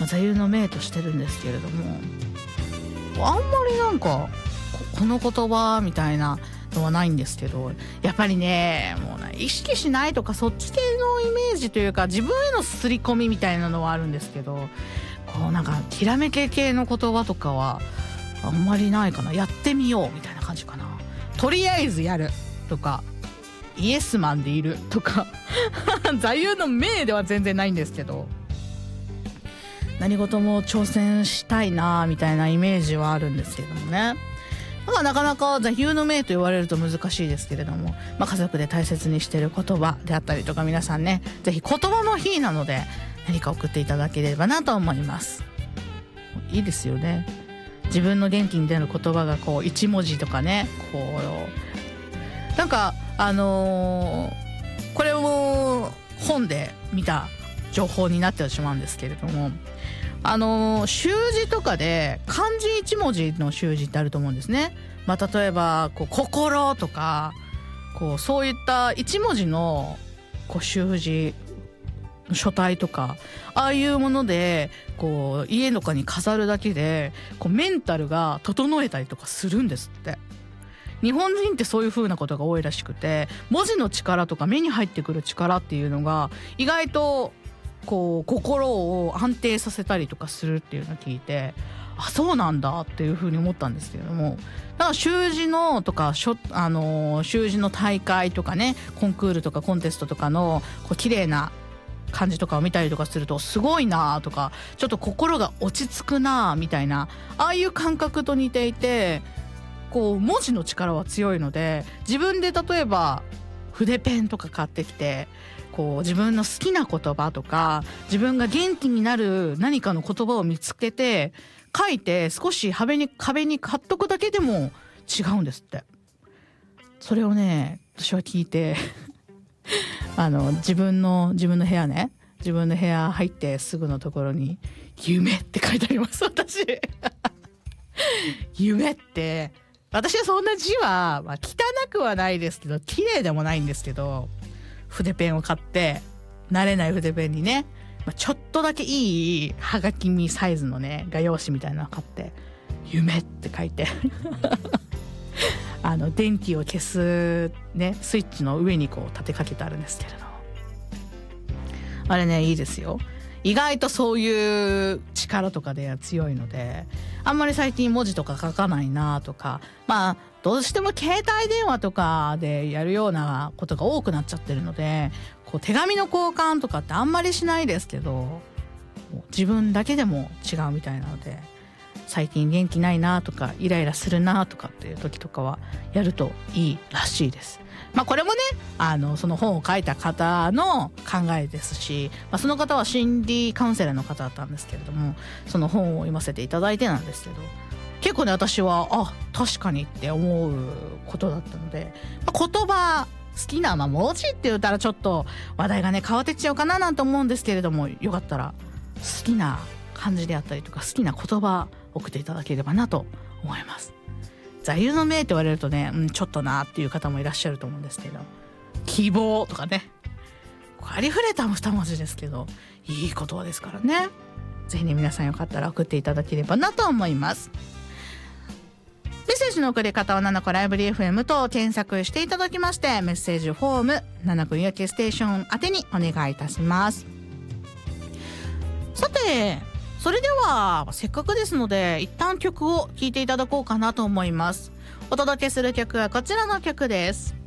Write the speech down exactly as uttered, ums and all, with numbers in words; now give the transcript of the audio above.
あ、座右の銘としてるんですけれども、あんまりなんか こ, この言葉みたいなのはないんですけど、やっぱりねもうね意識しないとかそっち系のイメージというか自分への刷り込みみたいなのはあるんですけど、こうなんかひらめけ系の言葉とかはあんまりないかな。やってみようみたいな感じかな。とりあえずやるとかイエスマンでいるとか座右の銘では全然ないんですけど、何事も挑戦したいなみたいなイメージはあるんですけれどもね。だからなかなか座右の銘と言われると難しいですけれども、まあ、家族で大切にしている言葉であったりとか、皆さんねぜひ言葉の日なので何か送っていただければなと思います。いいですよね、自分の元気に出る言葉がこう一文字とかね、こうなんかあのー、これを本で見た情報になってしまうんですけれども、あのー、習字とかで漢字一文字の習字ってあると思うんですね。まあ、例えばこう心とかこうそういった一文字のこう習字書体とかああいうものでこう家とかに飾るだけでこうメンタルが整えたりとかするんですって。日本人ってそういう風なことが多いらしくて、文字の力とか目に入ってくる力っていうのが意外とこう心を安定させたりとかするっていうのを聞いて、あそうなんだっていう風に思ったんですけれども、だから習字のとかしょ、あのー、習字の大会とかね、コンクールとかコンテストとかのこう綺麗な感じとかを見たりとかするとすごいなとか、ちょっと心が落ち着くなみたいな、ああいう感覚と似ていて、こう文字の力は強いので、自分で例えば筆ペンとか買ってきてこう自分の好きな言葉とか自分が元気になる何かの言葉を見つけて書いて少し壁に壁に貼っとくだけでも違うんですって。それをね私は聞いてあの自分の自分の部屋ね自分の部屋入ってすぐのところに夢って書いてあります私夢って私はそんな字は、まあ、汚くはないですけど綺麗でもないんですけど、筆ペンを買って慣れない筆ペンにね、まあ、ちょっとだけいいはがきにサイズのね画用紙みたいなのを買って夢って書いてあの電気を消すねスイッチの上にこう立てかけてあるんですけれど、あれねいいですよ。意外とそういう力とかで強いので、あんまり最近文字とか書かないなとか、まあどうしても携帯電話とかでやるようなことが多くなっちゃってるので、こう手紙の交換とかってあんまりしないですけど、自分だけでも違うみたいなので、最近元気ないなとかイライラするなとかっていう時とかはやるといいらしいです。まあこれもねあのその本を書いた方の考えですし、まあ、その方は心理カウンセラーの方だったんですけれども、その本を読ませていただいてなんですけど、結構ね私はあ確かにって思うことだったので、まあ、言葉好きな、まあ、文字って言ったらちょっと話題がね変わってっちゃうかななんて思うんですけれども、よかったら好きな漢字であったりとか好きな言葉送っていただければなと思います。座右の銘って言われるとね、うん、ちょっとなっていう方もいらっしゃると思うんですけど、希望とかね、ありふれた二文字ですけどいい言葉ですからね。ぜひね皆さんよかったら送っていただければなと思います。メッセージの送り方はななこライブリー エフエム と検索していただきまして、メッセージフォームななこいわきステーション宛てにお願いいたします。さてそれではせっかくですので一旦曲を聴いていただこうかなと思います。お届けする曲はこちらの曲です。